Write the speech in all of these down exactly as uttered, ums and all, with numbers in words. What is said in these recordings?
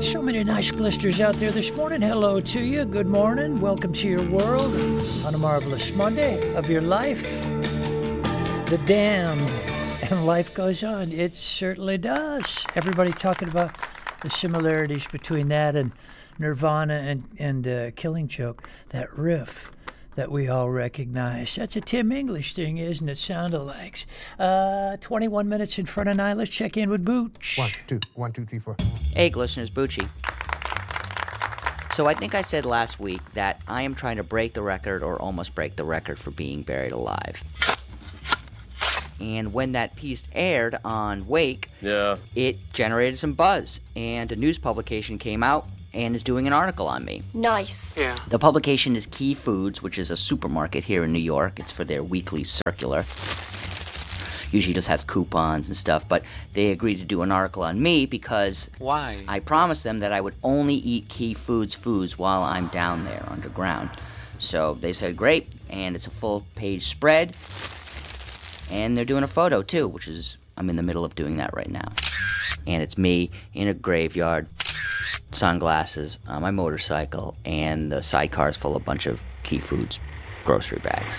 So many nice glisters out there this morning. Hello to you. Good morning. Welcome to your world on a marvelous Monday of your life. The damned. And life goes on. It certainly does. Everybody talking about the similarities between that and Nirvana and, and uh, Killing Joke. That riff that we all recognize. That's a Tim English thing, isn't it? Sound-alikes. Uh, twenty-one minutes in front of nine. Let's check in with Booch. One, two, one, two, three, four. Hey, listeners, Bucci. So I think I said last week that I am trying to break the record or almost break the record for being buried alive. And when that piece aired on Wake, yeah, it generated some buzz. And a news publication came out and is doing an article on me. Nice. Yeah. The publication is Key Foods, which is a supermarket here in New York. It's for their weekly circular. Usually just has coupons and stuff, but they agreed to do an article on me because Why? I promised them that I would only eat Key Foods foods while I'm down there underground. So they said, great, and it's a full-page spread. And they're doing a photo, too, which is, I'm in the middle of doing that right now. And it's me in a graveyard, sunglasses on my motorcycle, and the sidecar is full of a bunch of Key Foods grocery bags.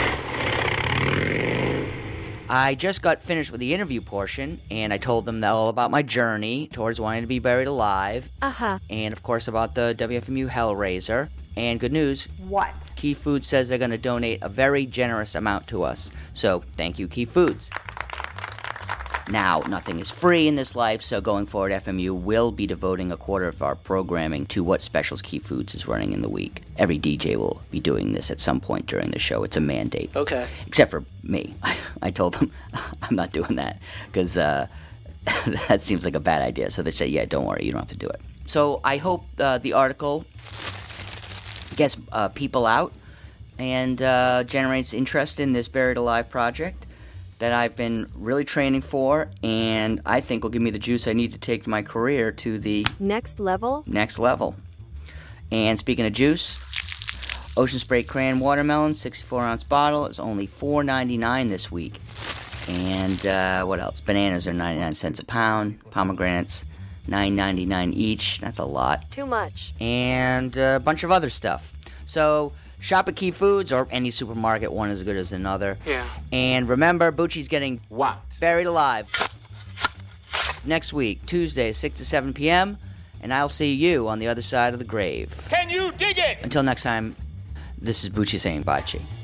I just got finished with the interview portion, and I told them all about my journey towards wanting to be buried alive. Uh-huh. And, of course, about the W F M U Hellraiser. And good news. What? Key Foods says they're going to donate a very generous amount to us. So, thank you, Key Foods. Now, nothing is free in this life, so going forward, F M U will be devoting a quarter of our programming to what specials Key Foods is running in the week. Every D J will be doing this at some point during the show. It's a mandate. Okay. Except for me. I told them I'm not doing that, because uh, that seems like a bad idea. So they say, yeah, don't worry, you don't have to do it. So I hope uh, the article gets uh, people out and uh, generates interest in this Buried Alive project that I've been really training for, and I think will give me the juice I need to take my career to the Next level? next level. And speaking of juice, Ocean Spray Cran Watermelon, sixty-four ounce bottle, is only four ninety-nine this week. And uh, what else? Bananas are ninety-nine cents a pound. Pomegranates, nine ninety-nine each. That's a lot. Too much. And a bunch of other stuff. So shop at Key Foods or any supermarket, one as good as another. Yeah. And remember, Bucci's getting What? buried alive next week, Tuesday, six to seven p.m., and I'll see you on the other side of the grave. Can you dig it? Until next time, this is Bucci saying bye, Chi.